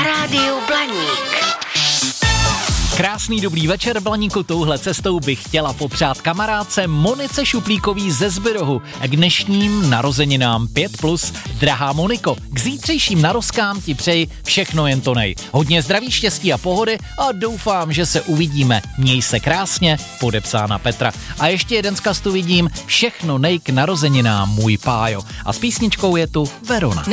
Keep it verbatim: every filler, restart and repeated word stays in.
rádiu Blaník. Krásný dobrý večer, Blaníku, touhle cestou bych chtěla popřát kamarádce Monice Šuplíkový ze Zbyrohu k dnešním narozeninám pět plus. Drahá Moniko, k zítřejším narozkám ti přeji všechno jen to nej. Hodně zdraví, štěstí a pohody a doufám, že se uvidíme. Měj se krásně, podepsána Petra. A ještě jeden zkaz tu vidím, všechno nej k narozeninám, můj pájo. A s písničkou je tu Verona.